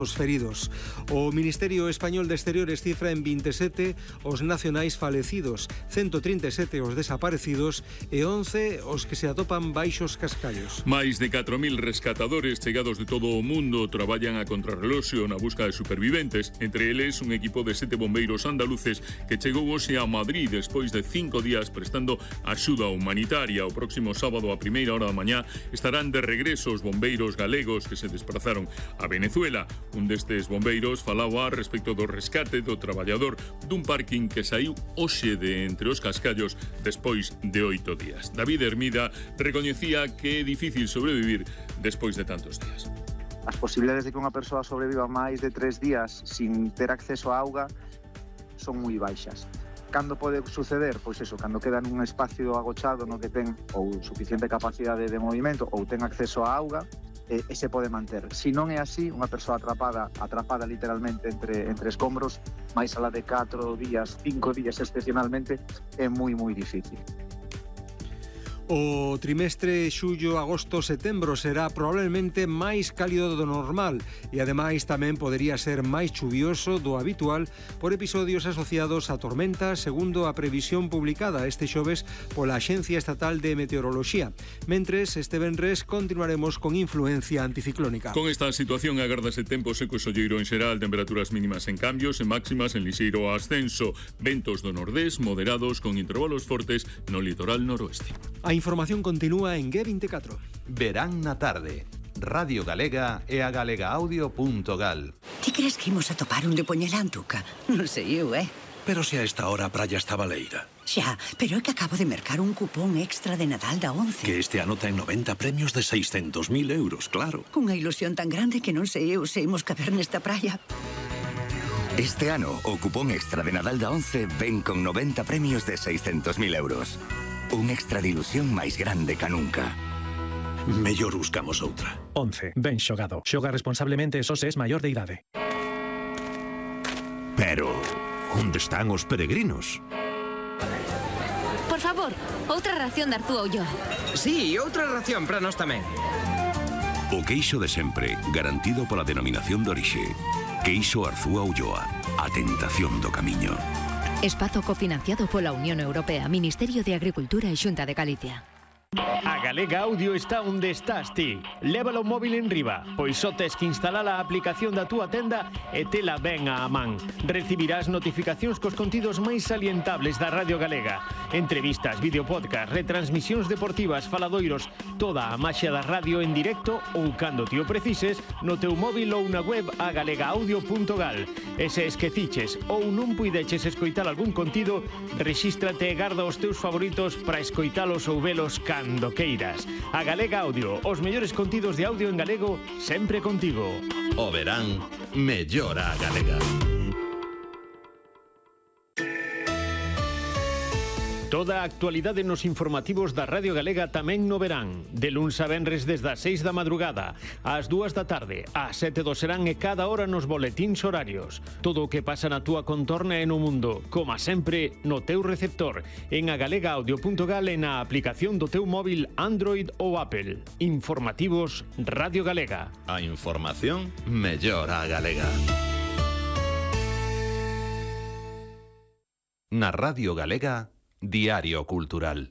os feridos. O Ministerio Español de Exteriores cifra en 27 os nacionais falecidos, 137 os desaparecidos e 11 os que se atopan baixos cascallos. Máis de 4.000 rescatadores chegados de todo o mundo traballan a contrarreloxo na busca de superviventes, entre eles un equipo de 7 bombeiros andaluces que chegou hoxe a Madrid despois de 5 días prestando axuda humanitaria. O próximo sábado a primeira hora da mañá estarán de regreso os bombeiros galegos que se desprazaron a Venezuela. Un destes bombeiros falaba respecto do rescate do traballador dun parking que saiu hoxe de entre os cascallos despois de 8 días. David Hermida recoñecía que é difícil sobrevivir despois de tantos días. As posibilidades de que unha persoa sobreviva máis de 3 días sin ter acceso á auga son moi baixas. Cando pode suceder? Pois eso, cando queda nun espacio agochado no que ten ou suficiente capacidade de movimento ou ten acceso á auga, e se pode manter. Se non é así, unha persoa atrapada literalmente entre escombros, máis alá de 4 días, 5 días excepcionalmente, é moi difícil. O trimestre xullo, agosto, setembro será probablemente máis cálido do normal e ademais tamén podería ser máis chuvioso do habitual por episodios asociados a tormentas, segundo a previsión publicada este xoves pola Axencia Estatal de Meteoroloxía. Mentres, este venres continuaremos con influencia anticiclónica. Con esta situación agárdase tempo seco e solleiro en xeral, temperaturas mínimas en cambios e máximas en lixeiro ascenso, ventos do nordés moderados con intervalos fortes no litoral noroeste. A información continúa en G24. Verán na tarde. Radio Galega e a galegaaudio.gal. Ti crees que imos a topar un de poñela Antuca? Non sei eu, Pero se a esta hora a praia está baleira. Xa, pero é que acabo de mercar un cupón extra de Nadal da 11. Que este ano ten 90 premios de 600.000 euros, claro. Cunha ilusión tan grande que non sei eu se imos caber nesta praia. Este ano, o cupón extra de Nadal da 11 ven con 90 premios de 600.000 euros. Un extra de ilusión máis grande ca nunca. Mellor buscamos outra. 11. Ben xogado. Xoga responsablemente e só se es maior de idade. Pero, onde están os peregrinos? Por favor, outra ración de Arzúa Ulloa. Sí, outra ración para nós tamén. O queixo de sempre, garantido pola denominación de orixe. Queixo Arzúa Ulloa. A tentación do camiño. Espazo cofinanciado pola Unión Europea, Ministerio de Agricultura e Xunta de Galicia. A Galega Audio está onde estás ti. Lévalo móvil en riba, pois só tes que instalar a aplicación da túa tenda e tela ben á man. Recibirás notificacións cos contidos máis salientables da Radio Galega. Entrevistas, videopodcast, retransmisións deportivas, faladoiros, toda a maxia da radio en directo ou cando ti o precises no teu móvil ou na web a galegaaudio.gal. E se esqueciches ou non puideches escoitar algún contido, rexístrate e garda os teus favoritos para escoitalos ou velos cando queiras. A Galega Audio, os mellores contidos de audio en galego, sempre contigo. O verán, mellora a galega. Toda a actualidade nos informativos da Radio Galega tamén no verán. De luns a venres desde as 6 da madrugada, ás 2 da tarde, ás 7 do serán e cada hora nos boletíns horarios. Todo o que pasa na túa contorna e no mundo, como sempre, no teu receptor, en agalegaaudio.gal e na aplicación do teu móvil Android ou Apple. Informativos Radio Galega. A información mellora a galega. Na Radio Galega, Diario Cultural.